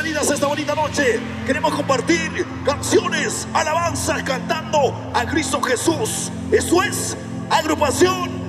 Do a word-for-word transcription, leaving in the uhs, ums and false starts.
bienvenidas a esta bonita noche. Queremos compartir canciones, alabanzas, cantando a Cristo Jesús. Eso es Agrupación